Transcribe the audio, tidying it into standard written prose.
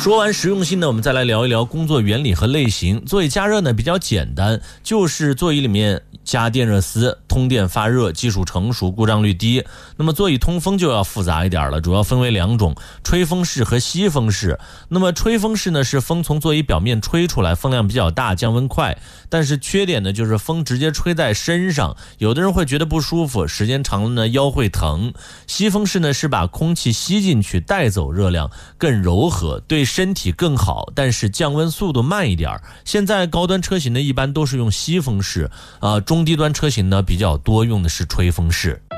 说完实用性呢，我们再来聊一聊工作原理和类型。座椅加热呢比较简单，就是座椅里面加电热丝，通电发热，技术成熟，故障率低。那么座椅通风就要复杂一点了，主要分为两种：吹风式和吸风式。那么吹风式呢是风从座椅表面吹出来，风量比较大，降温快。但是缺点呢就是风直接吹在身上，有的人会觉得不舒服，时间长了呢腰会疼。吸风式呢是把空气吸进去，带走热量，更柔和，对身体更好，但是降温速度慢一点。现在高端车型呢一般都是用吸风式，中低端车型呢比较多用的是吹风式。